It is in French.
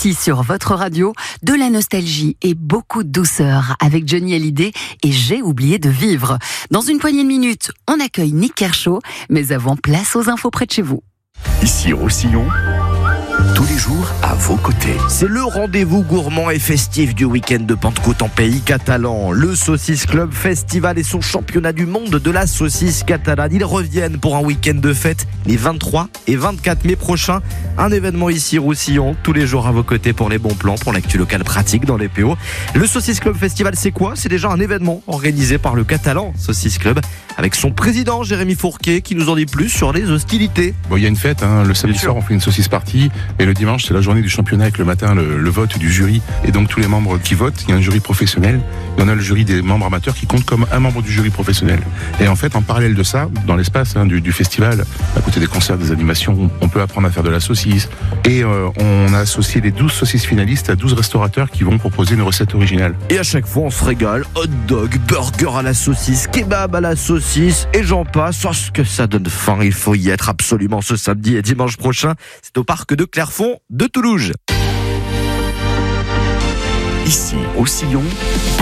Ici sur votre radio, de la nostalgie et beaucoup de douceur avec Johnny Hallyday et J'ai oublié de vivre. Dans une poignée de minutes, on accueille Nick Kershaw, mais avant, place aux infos près de chez vous. Ici Roussillon, tous les jours à vos côtés. C'est le rendez-vous gourmand et festif du week-end de Pentecôte en pays catalan. Le Saucisse Club Festival et son championnat du monde de la saucisse catalane. Ils reviennent pour un week-end de fête les 23 et 24 mai prochains. Un événement ici Roussillon, tous les jours à vos côtés pour les bons plans, pour l'actu local pratique dans les PO. Le Saucisse Club Festival, c'est quoi ? C'est déjà un événement organisé par le catalan Saucisse Club avec son président Jérémy Fourquet qui nous en dit plus sur les hostilités. Bon, il y a une fête, le samedi soir on fait une saucisse party et le dimanche c'est la journée du championnat avec le matin le vote du jury et donc tous les membres qui votent. Il y a un jury professionnel, il y en a le jury des membres amateurs qui compte comme un membre du jury professionnel. Et en fait en parallèle de ça, dans l'espace du festival, à côté des concerts, des animations, on peut apprendre à faire de la saucisse et on a associé les 12 saucisses finalistes à 12 restaurateurs qui vont proposer une recette originale. Et à chaque fois on se régale, hot dog, burger à la saucisse, kebab à la saucisse et j'en passe. Oh, ce que ça donne faim, il faut y être absolument ce samedi et dimanche prochain. C'est au parc de Clairefonds de Toulouse. Ici Roussillon,